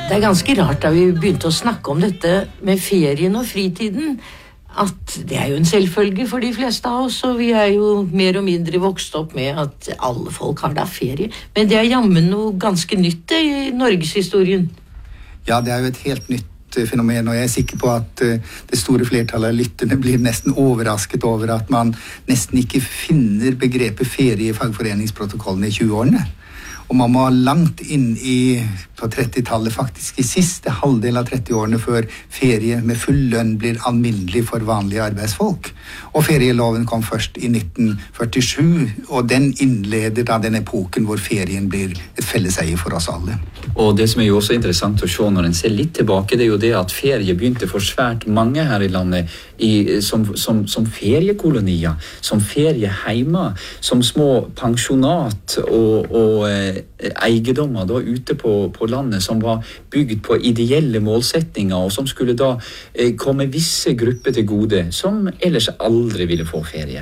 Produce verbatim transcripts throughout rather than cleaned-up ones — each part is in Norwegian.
Det er ganske rart da vi begynte å snakke om dette med ferien og fritiden, at det er jo en selvfølge for de fleste av oss, og vi er jo mer og mindre vokst opp med at alle folk har da ferie. Men det er jammen noe ganske nytt det, i Norgeshistorien. Ja, det er jo et helt nytt fenomen, og jeg er sikker på at det store flertallet av lytterne blir nesten overrasket over at man nesten ikke finner begrepet ferie i fagforeningsprotokollen i tjue-årene. Og man må langt inn i, på trettitallet, faktisk i siste halvdel av trettiårene før ferie med full lønn blir alminnelig for vanlige arbeidsfolk. Og ferieloven kom først i nitten førtisju, og den innleder da den epoken hvor ferien blir et felleseie for oss alle. Og det som er jo også interessant å se når en ser litt tilbake, det er jo det at ferie begynte for svært mange her i landet i, som, som, som feriekolonier, som ferieheimer, som små pensjonat og, og eh, eiendommer da ute på, på landet som var bygd på ideelle målsetninger og som skulle da eh, komme visse grupper til gode som ellers aldri ville få ferie.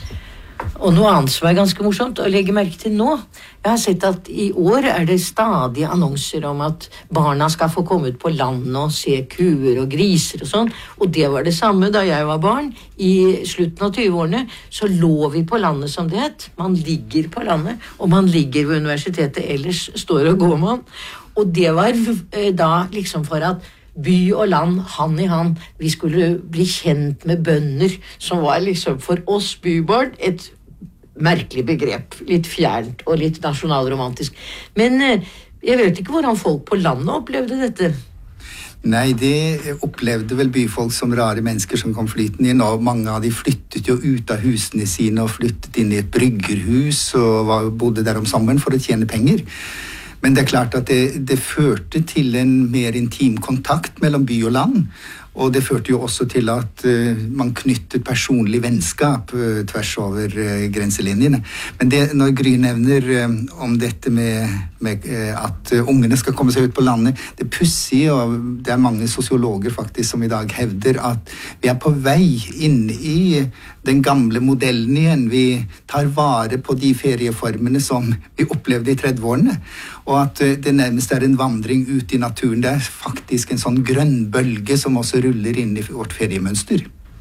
Og noe annet som er ganske morsomt å legge merke til nå. Jeg har sett at i år er det stadig annonser om at barna skal få komme ut på landet og se kuer og griser og sånn. Og det var det samme da jeg var barn. I slutten av tjue-årene så lå vi på landet som det het. Man ligger på landet, og man ligger ved universitetet, ellers står og går man. Og det var eh, da liksom for at by og land, hand i hand, vi skulle bli kjent med bønder, som var liksom for oss bybarn et merkelig begrep, litt fjernt og litt nasjonalromantisk. Men eh, jeg vet ikke hvordan folk på landet opplevde dette. Nei, det opplevde vel byfolk som rare mennesker som kom flytende inn, og mange av de flyttet jo ut av husene sine og flyttet inn i et bryggerhus og var, bodde der om sommeren for å tjene penger. Men det er klart at det, det førte til en mer intim kontakt mellom by og land, og det førte jo også til at uh, man knyttet personlig vennskap uh, tvers over uh, grenselinjene. Men det, når Gry nevner uh, om dette med, med uh, at uh, ungene skal komme seg ut på landet, det er pussig, og det er mange sosiologer faktisk som i dag hevder at vi er på vei inn i den gamle modellen igjen. Vi tar vare på de ferieformene som vi opplevde i trettiårene, og at uh, det nærmest er en vandring ut i naturen. Det er faktisk en sånn grønn bølge som også ruller inn i vårt feriemønster.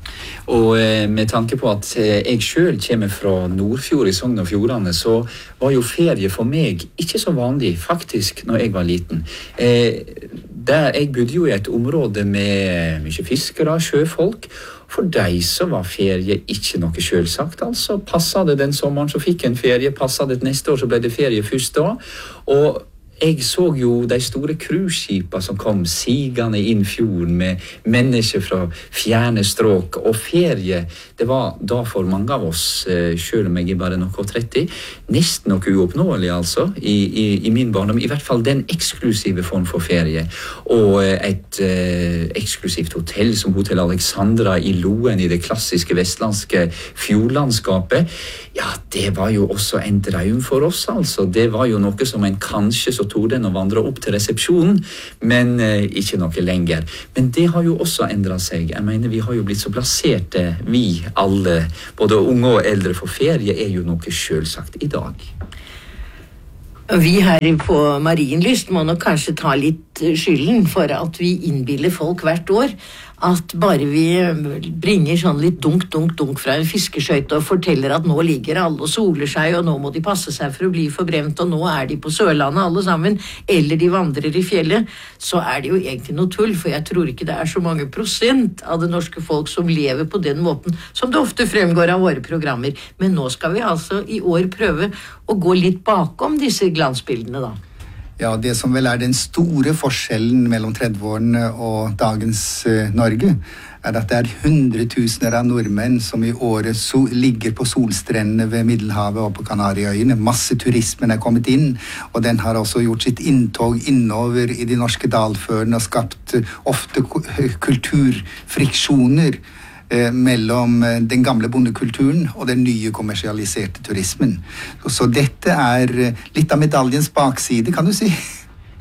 Og eh, med tanke på at eh, jeg selv kommer fra Nordfjord i Sogn og Fjordane, så var jo ferie for meg ikke så vanlig, faktisk, når jeg var liten. Eh, der jeg bodde jo i et område med mye fiskere, sjøfolk. For deg så var ferie ikke noe selvsagt, altså. Passet det den sommeren så fikk en ferie, passet det neste år så ble det ferie først da. Og jeg så jo de store cruiseskipa som kom sigende inn fjorden med mennesker fra fjerne stråk, og ferie, det var da for mange av oss, selv om jeg er bare noe og tretti, nesten noe uoppnåelig altså, i, i, i min barndom, i hvert fall den eksklusive form for ferie, og et eh, eksklusivt hotell som Hotell Alexandra i Loen i det klassiske vestlandske fjordlandskapet, ja, det var jo også en drøm for oss altså, det var jo noe som en kanskje så tog den å vandre opp til resepsjonen, men eh, ikke noe lenger. Men det har jo også endret seg. Jeg mener, vi har jo blitt så plasserte, vi alle, både unge og eldre, for ferie er jo noe selvsagt i dag. Vi her på Marienlyst må nok kanskje ta litt skylden for at vi innbiller folk hvert år at bare vi bringer sånn litt dunk, dunk, dunk fra en fiskeskøyte og forteller at nå ligger alle og soler seg, og nå må de passe seg for å bli forbrent, og nå er de på Sørlandet alle sammen, eller de vandrer i fjellet, så er det jo egentlig noe tull, for jeg tror ikke det er så mange prosent av det norske folk som lever på den måten, som det ofte fremgår av våre programmer. Men nå skal vi altså i år prøve å gå litt bakom disse glansbildene da. Ja, det som vel er den store forskjellen mellom trettiårene og dagens uh, Norge, er at det er hundretusener av nordmenn som i året so- ligger på solstrendene ved Middelhavet og på Kanariøyene. Masse turismen er kommet inn, og den har også gjort sitt inntog innover i de norske dalførene og skapt uh, ofte k- kulturfriksjoner Eh, mellom den gamle bondekulturen og den nye kommersialiserte turismen. Så, så dette er litt av medaljens bakside, kan du si.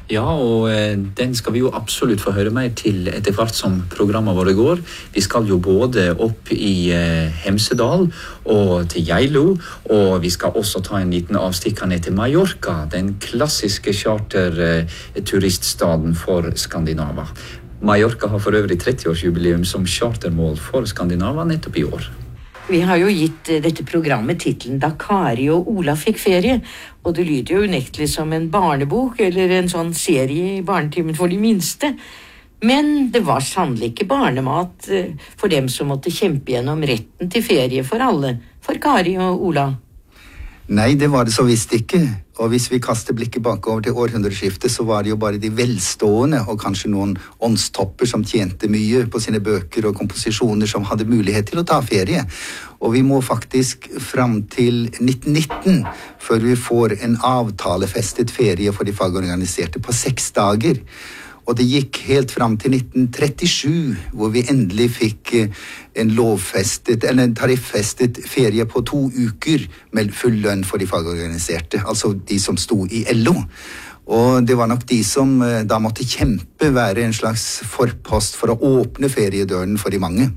Ja, og eh, den skal vi jo absolutt få høre mer til etter hvert som programmet våre går. Vi skal jo både opp i eh, Hemsedal og til Geilo, og vi skal også ta en liten avstikker ned til Mallorca, den klassiske charter-turiststaden eh, for Skandinava. Mallorca har for øvrig tretti-årsjubileum som chartermål for Skandinava nettopp i år. Vi har jo gitt dette programmet titlen Da Kari og Ola fikk ferie, og det lyder jo unektelig som en barnebok eller en sånn serie i barnetimen for de minste. Men det var sannelig ikke barnemat for dem som måtte kjempe gjennom retten til ferie for alle, for Kari og Ola. Nei, det var det så visst ikke. Og hvis vi kaster blikket bakover til århundreskiftet, så var det jo bare de velstående og kanskje noen åndstopper som tjente mye på sine bøker og komposisjoner som hadde mulighet til å ta ferie. Og vi må faktisk fram til nitten nitten før vi får en avtalefestet ferie for de fagorganiserte på seks dager. Og det gikk helt fram til nitten trettisju, hvor vi endelig fikk en lovfestet, eller en tariffestet ferie på to uker med full lønn for de fagorganiserte, altså de som sto i L O. Og det var nok de som da måtte kjempe, være en slags forpost for å åpne feriedøren for de mange.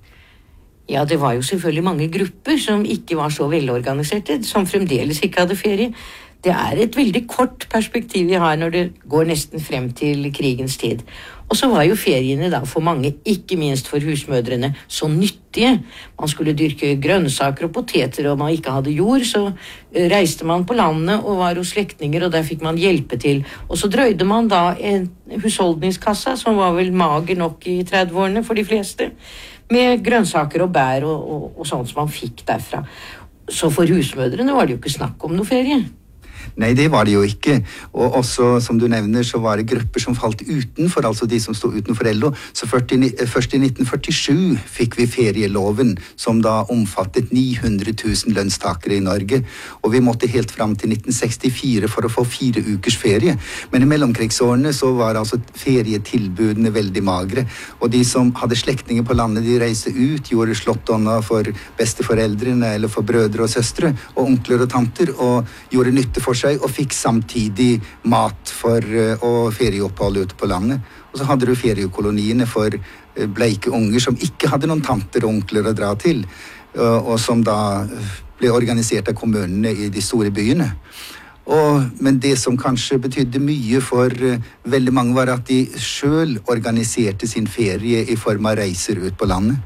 Ja, det var jo selvfølgelig mange grupper som ikke var så velorganiserte, som fremdeles ikke hadde ferie. Det er et veldig kort perspektiv vi har når det går nesten frem til krigens tid. Og så var jo feriene da for mange, ikke minst for husmødrene, så nyttige. Man skulle dyrke grønnsaker og poteter, og man ikke hadde jord, så reiste man på landet og var hos slektninger, og der fikk man hjelpe til. Og så drøyde man da en husholdningskassa, som var vel mager nok i trettiårene for de fleste, med grønnsaker og bær og, og, og sånt som man fikk derfra. Så for husmødrene var det jo ikke snakk om noe ferie. Nei, det var det jo ikke. Og også, som du nevner, så var det grupper som falt utenfor, altså de som stod utenfor L O. Så først i nitten førtisju fikk vi ferieloven, som da omfattet ni hundre tusen lønnstakere i Norge. Og vi måtte helt fram til nitten sekstifire for å få fire ukers ferie. Men i mellomkrigsårene så var altså ferietilbudene veldig magre. Og de som hadde slektninger på landet, de reiste ut, gjorde slåttonna for besteforeldrene, eller for brødre og søstre, og onkler og tanter, og gjorde nytte for seg, og fikk samtidig mat for, og ferieopphold ute på landet. Og så hadde du feriekoloniene for bleike unger som ikke hadde noen tanter og onkler å dra til, og som da ble organisert av kommunene i de store byene. Og, men det som kanskje betydde mye for veldig mange var at de selv organiserte sin ferie i form av reiser ut på landet.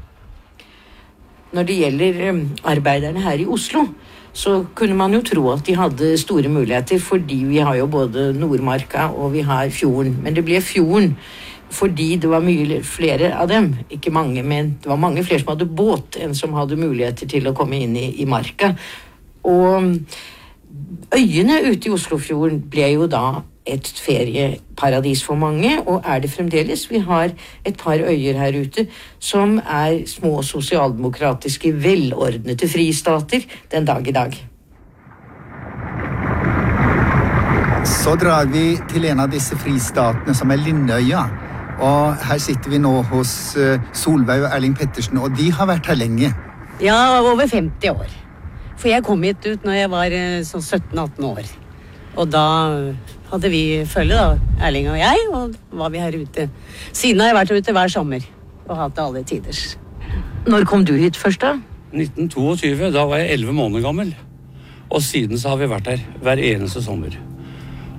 Når det gjelder arbeiderne her i Oslo, så kunne man jo tro at de hadde store muligheter, fordi vi har jo både Nordmarka og vi har fjorden. Men det ble fjorden fordi det var mye flere av dem, ikke mange, men det var mange flere som hadde båt enn som hadde muligheter til å komme inn i, i marka. Og øyene ute i Oslofjorden ble jo da et ferieparadis for mange, og er det fremdeles. Vi har et par øyer her ute som er små sosialdemokratiske, velordnete fristater den dag i dag. Så drar vi til en av disse fristatene som er Lindøya. Og her sitter vi nå hos Solveig og Erling Pettersen, og de har vært her lenge. Ja, over femti år. For jeg kom hit ut når jeg var sånn sytten atten år. Og da hadde vi følge da, Erling og jeg, og var vi her ute. Siden har jeg vært ute hver sommer, og hatt det alle tiders. Når kom du hit først da? nitten tjueto, da var jeg elleve måneder gammel. Og siden så har vi vært her hver eneste sommer.